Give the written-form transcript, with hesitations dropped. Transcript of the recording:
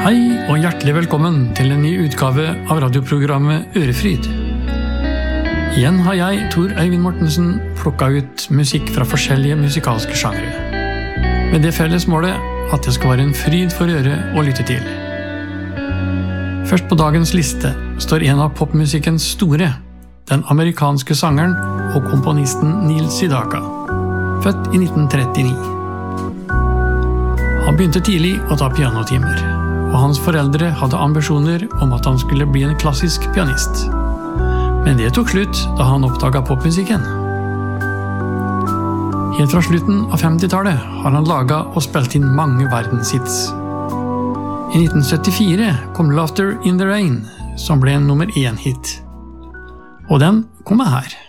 Hei og hjertelig velkommen til en ny utgave av radioprogrammet Ørefryd. Igjen har jeg, Tor Øyvind Mortensen, plukket ut musikk fra forskjellige musikalske sjangre. Med det felles målet at det skal være en fryd for øret å lytte til. Først på dagens liste står en av popmusikkens store, den amerikanske sangeren og komponisten Neil Sedaka, født i 1939. Han begynte tidlig å ta pianotimer, og hans foreldre hadde ambisjoner om at han skulle bli en klassisk pianist. Men det tok slutt da han oppdaget popmusikken. Helt fra slutten av 50-tallet har han laget og spilt inn mange verdenshits. I 1974 kom Laughter in the Rain, som ble en nummer 1-hit. Og den kommer her.